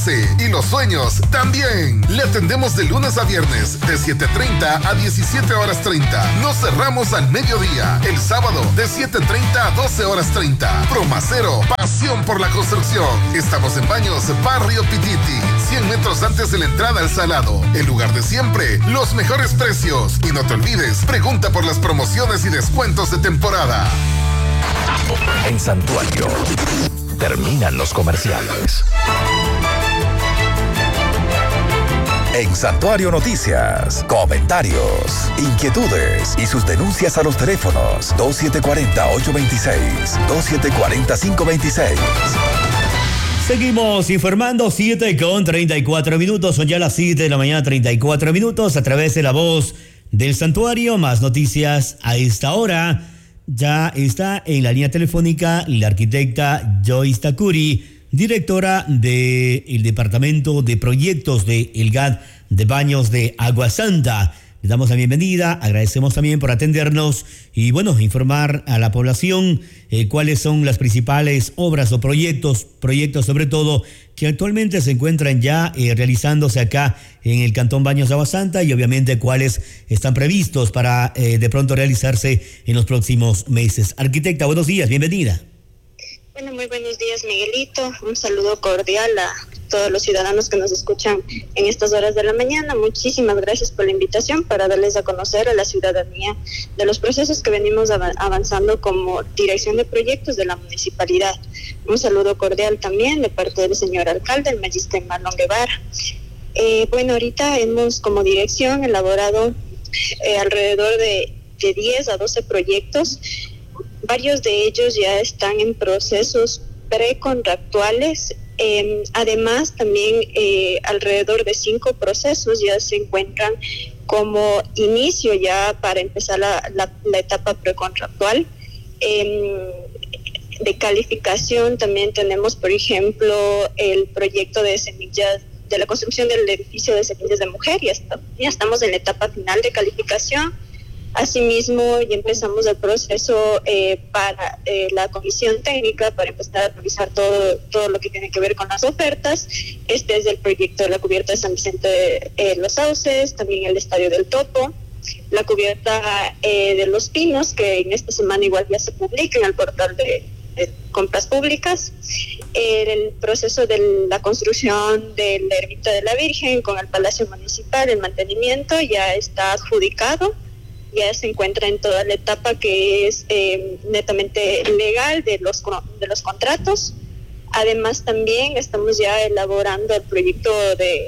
Sí, y los sueños también. Le atendemos de lunes a viernes de 7:30 a 17:30. Nos cerramos al mediodía. El sábado de 7:30 a 12:30. Promacero, pasión por la construcción. Estamos en Baños, Barrio Pititi, 100 metros antes de la entrada al Salado. El lugar de siempre, los mejores precios. Y no te olvides, pregunta por las promociones y descuentos de temporada. En Santuario, terminan los comerciales. En Santuario Noticias, comentarios, inquietudes y sus denuncias a los teléfonos 2740-826, 2740-526. Seguimos informando, 7:34. Son ya las 7 de la mañana, 34 minutos, a través de la voz del Santuario. Más noticias a esta hora. Ya está en la línea telefónica la arquitecta Joyce Takuri, directora del Departamento de Proyectos de el GAD de Baños de Agua Santa. Le damos la bienvenida, agradecemos también por atendernos y, bueno, informar a la población cuáles son las principales obras o proyectos sobre todo, que actualmente se encuentran ya realizándose acá en el Cantón Baños de Agua Santa y obviamente cuáles están previstos para de pronto realizarse en los próximos meses. Arquitecta, buenos días, bienvenida. Bueno, muy buenos días, Miguelito. Un saludo cordial a todos los ciudadanos que nos escuchan en estas horas de la mañana. Muchísimas gracias por la invitación para darles a conocer a la ciudadanía de los procesos que venimos avanzando como dirección de proyectos de la municipalidad. Un saludo cordial también de parte del señor alcalde, el magister Marlon Guevara. Bueno, ahorita hemos como dirección elaborado alrededor de 10 a 12 proyectos. Varios de ellos ya están en procesos precontractuales. Además, también alrededor de 5 procesos ya se encuentran como inicio ya para empezar la etapa precontractual. De calificación también tenemos, por ejemplo, el proyecto de semillas, de la construcción del edificio de semillas de mujer. Ya estamos en la etapa final de calificación. Asimismo, ya empezamos el proceso para la comisión técnica para empezar a revisar todo lo que tiene que ver con las ofertas. Este es el proyecto de la cubierta de San Vicente de los Sauces, también el Estadio del Topo, la cubierta de Los Pinos, que en esta semana igual ya se publica en el portal de compras públicas. El proceso de la construcción de la Ermita de la Virgen con el Palacio Municipal, el mantenimiento ya está adjudicado. Ya se encuentra en toda la etapa que es netamente legal de los contratos. Además, también estamos ya elaborando el proyecto de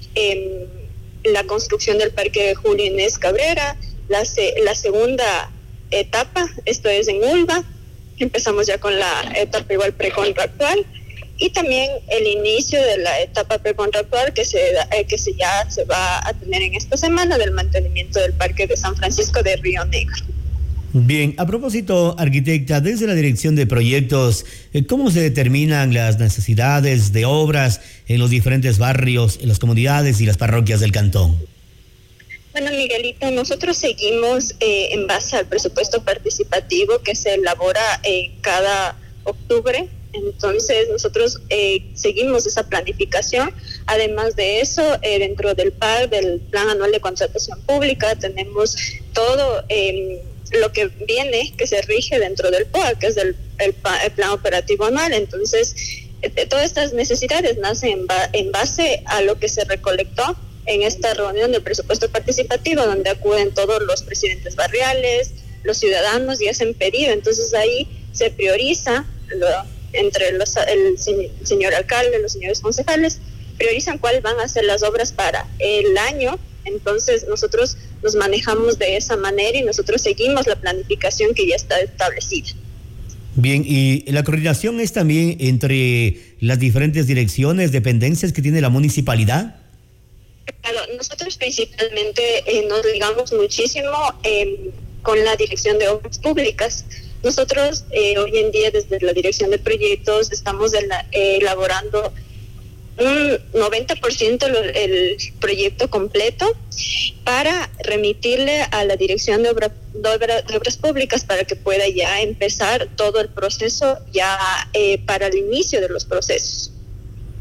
la construcción del Parque Julio Inés Cabrera, la segunda etapa, esto es en Ulva. Empezamos ya con la etapa igual precontractual. Y también el inicio de la etapa precontractual que ya se va a tener en esta semana del mantenimiento del Parque de San Francisco de Río Negro. Bien, a propósito, arquitecta, desde la Dirección de Proyectos, ¿cómo se determinan las necesidades de obras en los diferentes barrios, en las comunidades y las parroquias del cantón? Bueno, Miguelito, nosotros seguimos en base al presupuesto participativo que se elabora cada octubre. Entonces nosotros seguimos esa planificación. Además de eso, dentro del PAC, del Plan Anual de Contratación Pública, tenemos todo lo que viene, que se rige dentro del POA, que es el Plan Operativo Anual. Entonces, todas estas necesidades nacen en base a lo que se recolectó en esta reunión del presupuesto participativo, donde acuden todos los presidentes barriales, los ciudadanos y hacen pedido. Entonces ahí se prioriza entre el señor alcalde, los señores concejales, priorizan cuáles van a ser las obras para el año. Entonces nosotros nos manejamos de esa manera y nosotros seguimos la planificación que ya está establecida. Bien, ¿y la coordinación es también entre las diferentes direcciones, dependencias que tiene la municipalidad? Claro, nosotros principalmente nos ligamos muchísimo con la Dirección de Obras Públicas. Nosotros hoy en día desde la Dirección de Proyectos estamos elaborando un 90% el proyecto completo para remitirle a la Dirección de Obras Públicas para que pueda ya empezar todo el proceso ya para el inicio de los procesos.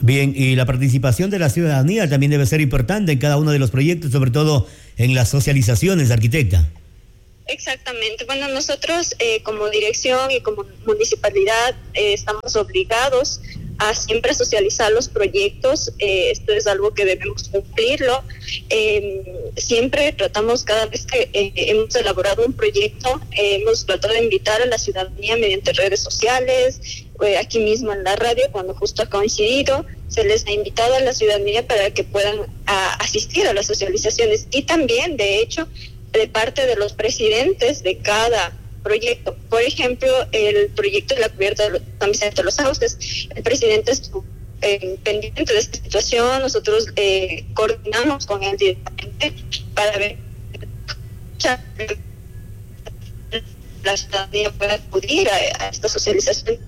Bien, y la participación de la ciudadanía también debe ser importante en cada uno de los proyectos, sobre todo en las socializaciones, arquitecta. Exactamente. Bueno, nosotros como dirección y como municipalidad estamos obligados a siempre socializar los proyectos. Esto es algo que debemos cumplirlo. Siempre tratamos, cada vez que hemos elaborado un proyecto, hemos tratado de invitar a la ciudadanía mediante redes sociales, aquí mismo en la radio, cuando justo ha coincidido, se les ha invitado a la ciudadanía para que puedan asistir a las socializaciones, y también, de hecho, de parte de los presidentes de cada proyecto. Por ejemplo, el proyecto de la cubierta de San Vicente de los Sauces, el presidente estuvo pendiente de esta situación. Nosotros coordinamos con él directamente para ver la ciudadanía pueda acudir a esta socialización.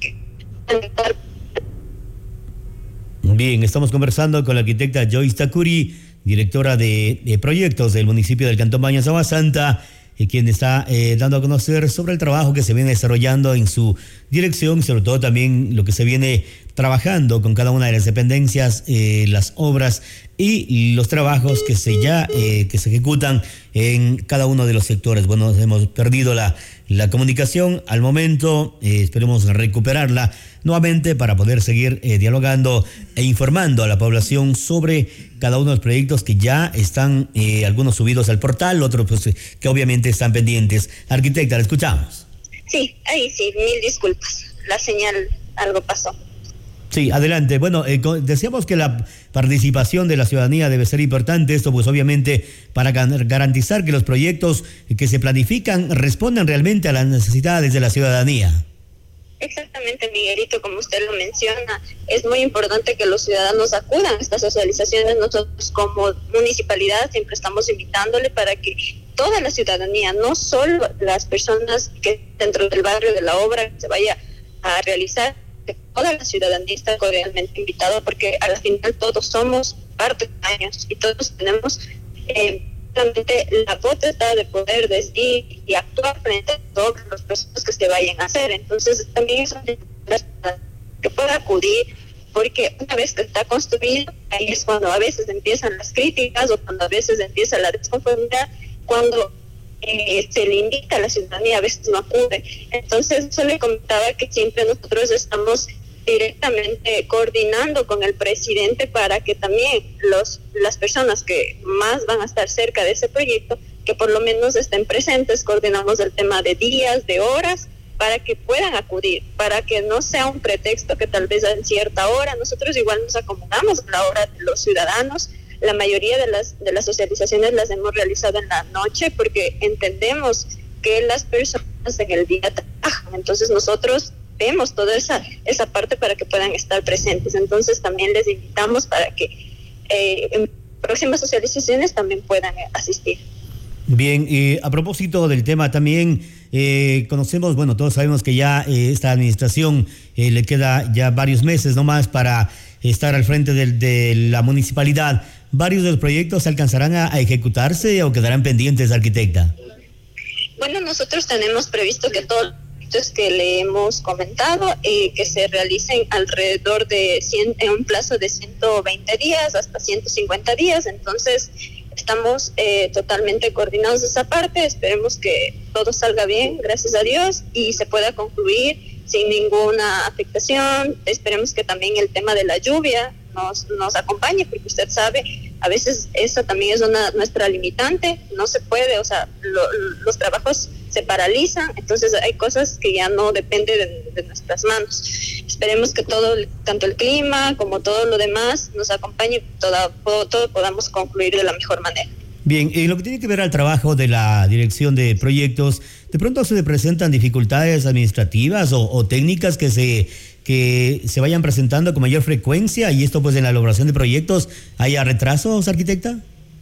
Bien, estamos conversando con la arquitecta Joyce Takuri, directora de proyectos del municipio del Cantón Baños Agua Santa, quien está dando a conocer sobre el trabajo que se viene desarrollando en su dirección, sobre todo también lo que se viene trabajando con cada una de las dependencias, las obras y los trabajos que se ejecutan en cada uno de los sectores. Bueno, hemos perdido la comunicación al momento, esperemos recuperarla nuevamente para poder seguir dialogando e informando a la población sobre cada uno de los proyectos que ya están, algunos subidos al portal, otros pues, que obviamente están pendientes. Arquitecta, la escuchamos. Sí, ahí sí, mil disculpas. La señal, algo pasó. Sí, adelante. Bueno, decíamos que la participación de la ciudadanía debe ser importante. Esto pues obviamente para garantizar que los proyectos que se planifican respondan realmente a las necesidades de la ciudadanía. Exactamente, Miguelito, como usted lo menciona, es muy importante que los ciudadanos acudan a estas socializaciones. Nosotros como municipalidad siempre estamos invitándole para que toda la ciudadanía, no solo las personas que dentro del barrio de la obra se vaya a realizar, que toda la ciudadanía está cordialmente invitada, porque al final todos somos parte de años y todos tenemos realmente la potestad de poder decir y actuar frente a todos los procesos que se vayan a hacer. Entonces también es que pueda acudir, porque una vez que está construido, ahí es cuando a veces empiezan las críticas o cuando a veces empieza la desconformidad, cuando se le invita a la ciudadanía, a veces no acude. Entonces yo le comentaba que siempre nosotros estamos directamente coordinando con el presidente para que también las personas que más van a estar cerca de ese proyecto, que por lo menos estén presentes. Coordinamos el tema de días, de horas, para que puedan acudir, para que no sea un pretexto que tal vez en cierta hora. Nosotros igual nos acomodamos a la hora de los ciudadanos. La mayoría de las socializaciones las hemos realizado en la noche porque entendemos que las personas en el día trabajan. Entonces nosotros vemos toda esa parte para que puedan estar presentes. Entonces también les invitamos para que en próximas socializaciones también puedan asistir. Bien, a propósito del tema también, conocemos, bueno, todos sabemos que ya esta administración le queda ya varios meses nomás para estar al frente de la municipalidad. ¿Varios de los proyectos alcanzarán a ejecutarse o quedarán pendientes, arquitecta? Bueno, nosotros tenemos previsto que todos los proyectos que le hemos comentado, que se realicen alrededor de en un plazo de 120 días hasta 150 días. Entonces estamos totalmente coordinados de esa parte. Esperemos que todo salga bien, gracias a Dios, y se pueda concluir sin ninguna afectación. Esperemos que también el tema de la lluvia nos acompañe, porque usted sabe, a veces esa también es nuestra limitante. No se puede, o sea, los trabajos se paralizan, entonces hay cosas que ya no dependen de nuestras manos. Esperemos que todo, tanto el clima como todo lo demás, nos acompañe, todo podamos concluir de la mejor manera. Bien, en lo que tiene que ver al trabajo de la dirección de proyectos, ¿de pronto se le presentan dificultades administrativas o técnicas que se vayan presentando con mayor frecuencia, y esto pues en la elaboración de proyectos haya retrasos, arquitecta?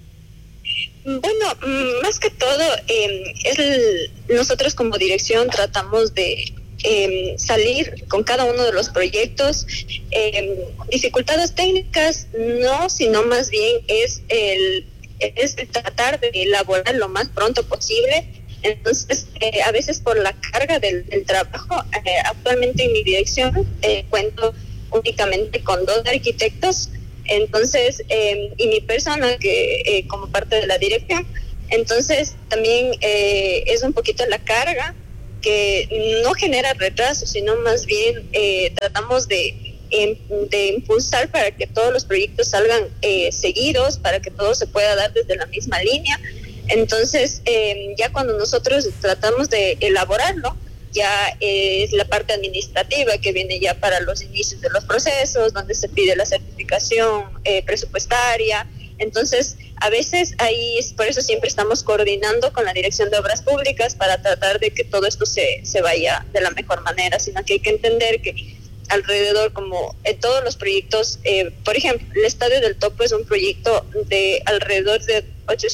Bueno, más que todo, nosotros como dirección tratamos de salir con cada uno de los proyectos. Dificultades técnicas no, sino más bien es tratar de elaborar lo más pronto posible. Entonces, a veces por la carga del trabajo, actualmente en mi dirección cuento únicamente con 2 arquitectos, entonces, y mi persona que como parte de la dirección. Entonces también es un poquito la carga que no genera retraso, sino más bien tratamos de impulsar para que todos los proyectos salgan seguidos, para que todo se pueda dar desde la misma línea. Entonces, ya cuando nosotros tratamos de elaborarlo, ya es la parte administrativa que viene ya para los inicios de los procesos, donde se pide la certificación presupuestaria. Entonces, a veces ahí es por eso siempre estamos coordinando con la Dirección de Obras Públicas para tratar de que todo esto se vaya de la mejor manera, sino que hay que entender que alrededor, como en todos los proyectos, por ejemplo, el Estadio del Topo es un proyecto de alrededor de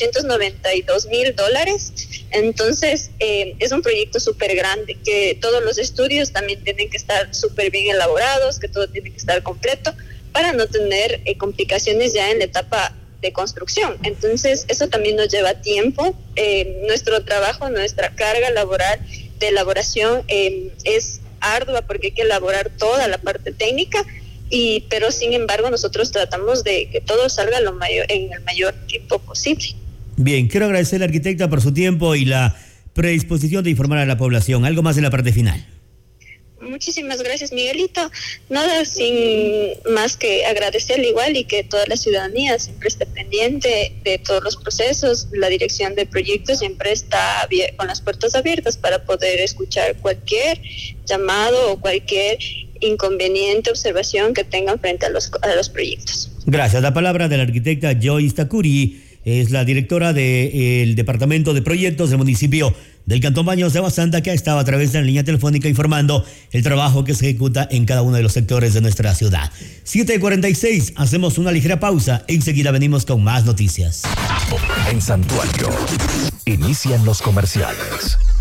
$892,000, entonces es un proyecto súper grande, que todos los estudios también tienen que estar súper bien elaborados, que todo tiene que estar completo para no tener complicaciones ya en la etapa de construcción. Entonces eso también nos lleva tiempo. Nuestro trabajo, nuestra carga laboral de elaboración es ardua porque hay que elaborar toda la parte técnica, pero sin embargo nosotros tratamos de que todo salga en el mayor tiempo posible. Bien, quiero agradecer a la arquitecta por su tiempo y la predisposición de informar a la población. ¿Algo más en la parte final? Muchísimas gracias, Miguelito. Nada, sin más que agradecerle igual y que toda la ciudadanía siempre esté pendiente de todos los procesos. La dirección de proyectos siempre está con las puertas abiertas para poder escuchar cualquier llamado o cualquier inconveniente, observación que tengan frente a los proyectos. Gracias. La palabra de la arquitecta Joyce Takuri, es la directora del Departamento de Proyectos del municipio del Cantón Baños de Agua Santa, que ha estado a través de la línea telefónica informando el trabajo que se ejecuta en cada uno de los sectores de nuestra ciudad. 7:46, hacemos una ligera pausa. Enseguida venimos con más noticias. En Santuario, inician los comerciales.